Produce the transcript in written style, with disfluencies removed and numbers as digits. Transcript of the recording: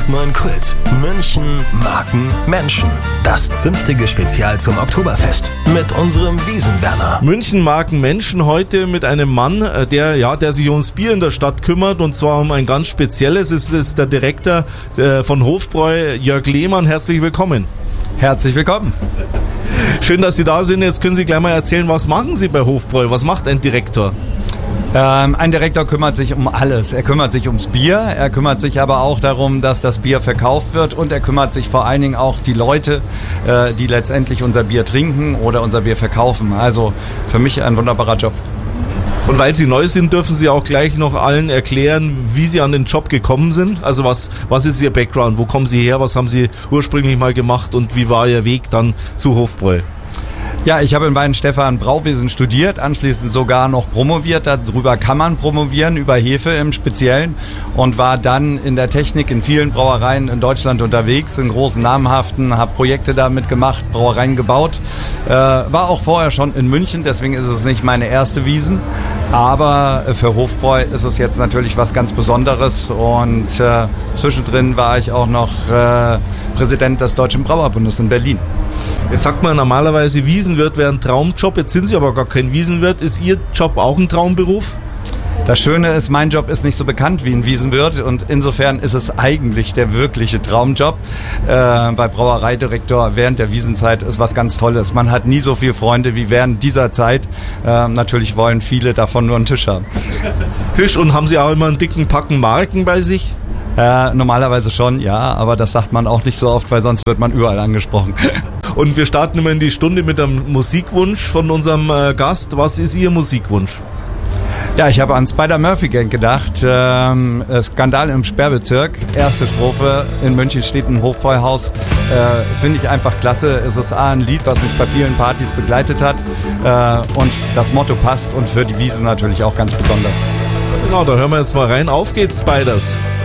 101,9 Kult. München, Marken, Menschen. Das zünftige Spezial zum Oktoberfest mit unserem Wiesenwerner. München, Marken, Menschen heute mit einem Mann, der sich ums Bier in der Stadt kümmert, und zwar um ein ganz spezielles. Es ist der Direktor von Hofbräu, Jörg Lehmann. Herzlich willkommen. Herzlich willkommen. Schön, dass Sie da sind. Jetzt können Sie gleich mal erzählen, was machen Sie bei Hofbräu? Was macht ein Direktor? Ein Direktor kümmert sich um alles. Er kümmert sich ums Bier, er kümmert sich aber auch darum, dass das Bier verkauft wird, und er kümmert sich vor allen Dingen auch die Leute, die letztendlich unser Bier trinken oder unser Bier verkaufen. Also für mich ein wunderbarer Job. Und weil Sie neu sind, dürfen Sie auch gleich noch allen erklären, wie Sie an den Job gekommen sind. Also was ist Ihr Background? Wo kommen Sie her? Was haben Sie ursprünglich mal gemacht und wie war Ihr Weg dann zu Hofbräu? Ja, ich habe in Weinstefan Brauwesen studiert, anschließend sogar noch promoviert. Darüber kann man promovieren, über Hefe im Speziellen, und war dann in der Technik in vielen Brauereien in Deutschland unterwegs, in großen namhaften, habe Projekte damit gemacht, Brauereien gebaut. War auch vorher schon in München, deswegen ist es nicht meine erste Wiesn. Aber für Hofbräu ist es jetzt natürlich was ganz Besonderes, und zwischendrin war ich auch noch Präsident des Deutschen Brauerbundes in Berlin. Jetzt sagt man normalerweise, Wiesenwirt wäre ein Traumjob, jetzt sind Sie aber gar kein Wiesenwirt. Ist Ihr Job auch ein Traumberuf? Das Schöne ist, mein Job ist nicht so bekannt wie ein Wiesenwirt, und insofern ist es eigentlich der wirkliche Traumjob. Bei Brauereidirektor während der Wiesenzeit ist was ganz Tolles. Man hat nie so viele Freunde wie während dieser Zeit. Natürlich wollen viele davon nur einen Tisch haben. Tisch, und haben Sie auch immer einen dicken Packen Marken bei sich? Normalerweise schon, ja, aber das sagt man auch nicht so oft, weil sonst wird man überall angesprochen. Und wir starten immer in die Stunde mit einem Musikwunsch von unserem Gast. Was ist Ihr Musikwunsch? Ja, ich habe an Spider-Murphy-Gang gedacht. Skandal im Sperrbezirk. Erste Strophe. In München steht ein Hofbräuhaus. Finde ich einfach klasse. Es ist ein Lied, was mich bei vielen Partys begleitet hat. Und das Motto passt, und für die Wiesn natürlich auch ganz besonders. Genau, da hören wir jetzt mal rein. Auf geht's, Spiders!